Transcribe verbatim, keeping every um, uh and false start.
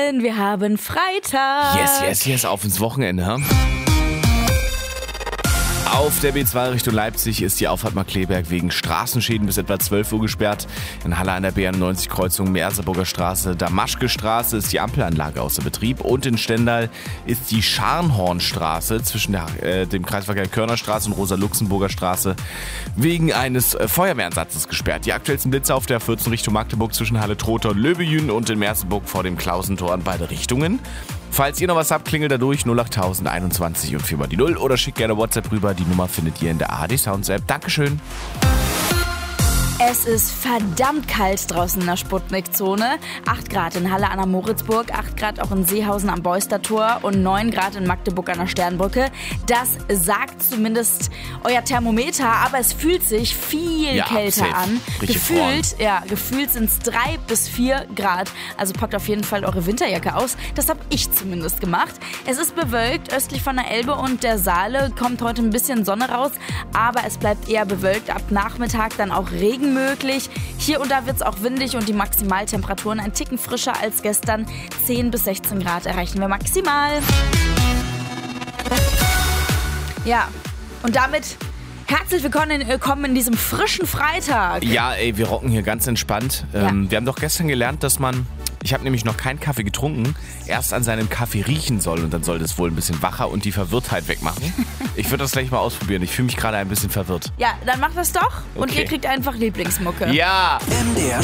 Wir haben Freitag. Yes, yes, yes, auf ins Wochenende. Hm? Auf der B zwei Richtung Leipzig ist die Auffahrt Markkleeberg wegen Straßenschäden bis etwa zwölf Uhr gesperrt. In Halle an der B einundneunzig Kreuzung Merseburger Straße, Damaschke Straße ist die Ampelanlage außer Betrieb und in Stendal ist die Scharnhornstraße zwischen der, äh, dem Kreisverkehr Körnerstraße und Rosa-Luxemburger Straße wegen eines äh, Feuerwehreinsatzes gesperrt. Die aktuellsten Blitze auf der vierzehn Richtung Magdeburg zwischen Halle Trotha und Löbejün und in Merseburg vor dem Klausentor in beide Richtungen. Falls ihr noch was habt, klingelt da durch null acht tausend einundzwanzig und vier mal die null oder schickt gerne WhatsApp rüber. Die Nummer findet ihr in der A H D Sounds App. Dankeschön. Es ist verdammt kalt draußen in der Sputnik-Zone. acht Grad in Halle an der Moritzburg, acht Grad auch in Seehausen am Beustertor und neun Grad in Magdeburg an der Sternbrücke. Das sagt zumindest euer Thermometer, aber es fühlt sich viel ja, kälter safe. an. Richtig Gefühlt, ja, gefühlt sind es drei bis vier Grad. Also packt auf jeden Fall eure Winterjacke aus. Das habe ich zumindest gemacht. Es ist bewölkt, östlich von der Elbe und der Saale kommt heute ein bisschen Sonne raus, aber es bleibt eher bewölkt. Ab Nachmittag dann auch Regen möglich. Hier und da wird es auch windig und die Maximaltemperaturen ein Ticken frischer als gestern. zehn bis sechzehn Grad erreichen wir maximal. Ja, und damit herzlich willkommen in, willkommen in diesem frischen Freitag. Ja, ey, wir rocken hier ganz entspannt. Ähm, Ja. Wir haben doch gestern gelernt, dass man, ich habe nämlich noch keinen Kaffee getrunken, erst an seinem Kaffee riechen soll und dann soll das wohl ein bisschen wacher und die Verwirrtheit wegmachen. Ich würde das gleich mal ausprobieren. Ich fühle mich gerade ein bisschen verwirrt. Ja, dann macht das doch und Okay. ihr kriegt einfach Lieblingsmucke. Ja! M D R